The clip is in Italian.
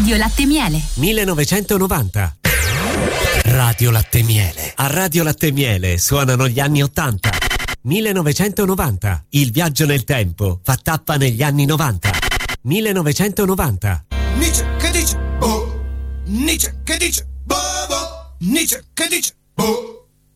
Radio Latte Miele. 1990. Radio Latte Miele. A Radio Latte Miele suonano gli anni 80. 1990. Il viaggio nel tempo fa tappa negli anni 90. 1990. Nietzsche che dice, boh. Nietzsche che dice, boh, boh. Nietzsche che dice, boh.